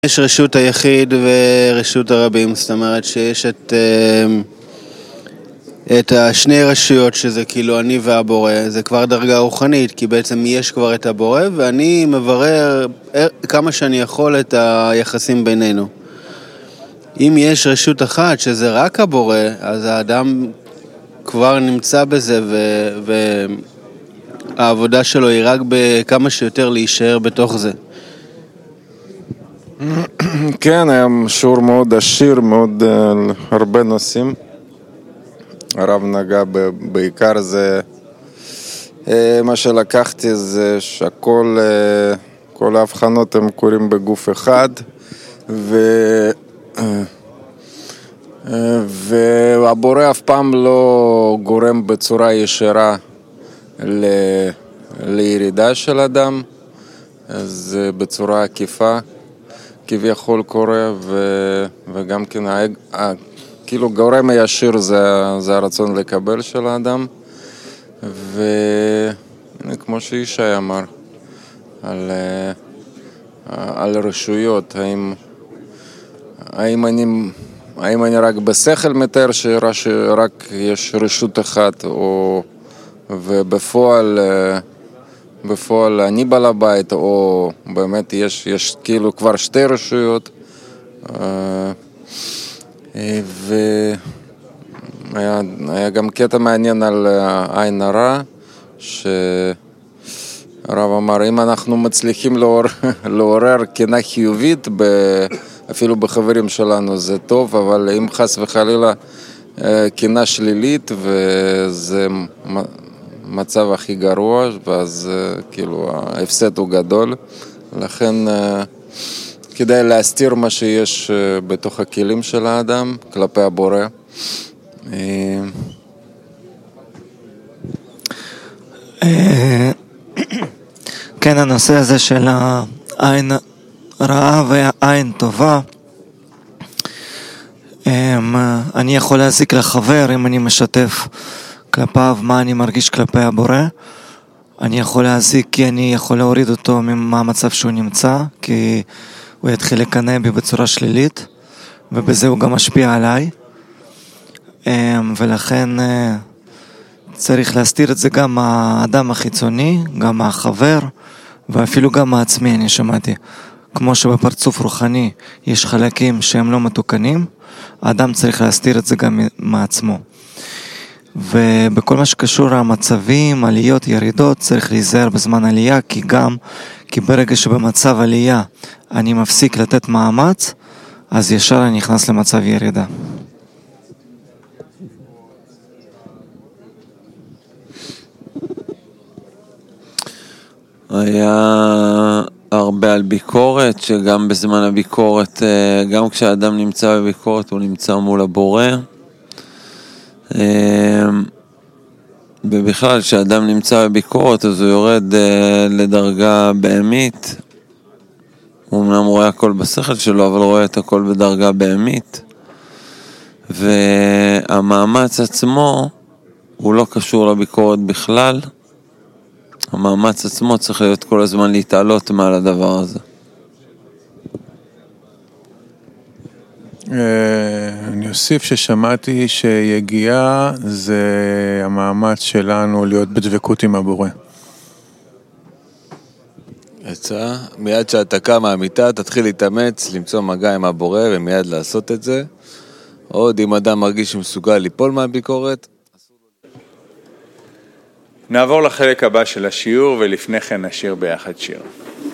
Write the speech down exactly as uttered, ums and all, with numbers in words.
יש רשות היחיד ורשות הרבים, זאת אומרת שיש את, את השני רשויות שזה כאילו אני והבורא, זה כבר דרגה רוחנית, כי בעצם יש כבר את הבורא ואני מברר כמה שאני יכול את היחסים בינינו. אם יש רשות אחת שזה רק הבורא, אז האדם כבר נמצא בזה ו... והעבודה שלו היא רק בכמה שיותר להישאר בתוך זה. כן, היה שיעור מאוד עשיר, מאוד uh, הרבה נושאים. הרב נגע ב- בעיקר זה, uh, מה שלקחתי זה שהכל, uh, כל ההבחנות הם קורים בגוף אחד, ו... Uh, uh, והבורא אף פעם לא גורם בצורה ישירה ל... לירידה של אדם, אז uh, בצורה עקיפה. כביכול קורה, ו... וגם כן, ה... כאילו גורם הישיר זה, זה הרצון לקבל של האדם, וכמו שישי אמר, על, על רשויות, האם, האם, אני, האם אני רק בשכל מתאר שרק יש רשות אחת, או ובפועל... בפועל אני בעל הבית, או באמת יש, יש כאילו כבר שתי רשויות, והיה היה גם קטע מעניין על עין הרע, שהרב אמר, אם אנחנו מצליחים לעורר, לעורר קנאה חיובית, אפילו בחברים שלנו זה טוב, אבל אם חס וחלילה קנאה שלילית, וזה... מצב הכי גרוע, ואז כאילו ההפסד הוא גדול, לכן כדאי להסתיר מה שיש בתוך הכלים של האדם כלפי הבורא. כן, הנושא הזה של העין רעה והעין טובה, אני יכול להזיק לחבר אם אני משתף כלפיו מה אני מרגיש כלפי הבורא. אני יכול להזיק כי אני יכול להוריד אותו מהמצב שהוא נמצא, כי הוא יתחיל לקנא בי בצורה שלילית, ובזה הוא גם משפיע עליי, ולכן צריך להסתיר את זה גם מהאדם החיצוני, גם מהחבר, ואפילו גם מעצמי. אני שמעתי, כמו שבפרצוף רוחני יש חלקים שהם לא מתוקנים, האדם צריך להסתיר את זה גם מעצמו. ובכל מה שקשור למצבים, עליות, ירידות, צריך להיזהר בזמן עלייה, כי גם, כי ברגע שבמצב עלייה אני מפסיק לתת מאמץ, אז ישר אני נכנס למצב ירידה. היה הרבה על ביקורת, שגם בזמן הביקורת, גם כשהאדם נמצא בביקורת, הוא נמצא מול הבורא. ובכלל, כשאדם נמצא בביקורת, אז הוא יורד לדרגה בהמית. הוא אמנם רואה הכל בשכל שלו, אבל רואה את הכל בדרגה בהמית. והמאמץ עצמו הוא לא קשור לביקורת בכלל. המאמץ עצמו צריך להיות כל הזמן להתעלות מעל הדבר הזה. אני אוסיף ששמעתי שיגיעה זה המאמץ שלנו להיות בדבקות עם הבורא. יצא, מיד שאתה קם מהמיטה, תתחיל להתאמץ, למצוא מגע עם הבורא ומיד לעשות את זה. עוד אם אדם מרגיש שמסוגל ליפול מהביקורת. נעבור לחלק הבא של השיעור, ולפני כן נשיר ביחד שיר.